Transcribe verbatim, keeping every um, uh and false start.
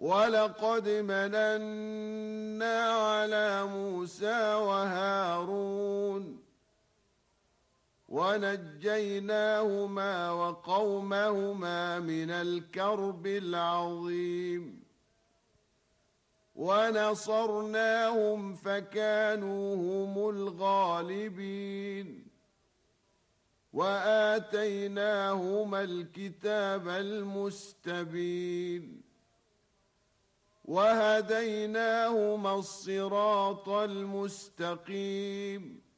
ولقد مننا على موسى وهارون ونجيناهما وقومهما من الكرب العظيم ونصرناهم فكانوا هم الغالبين وآتيناهما الكتاب المستبين وهديناهما الصراط المستقيم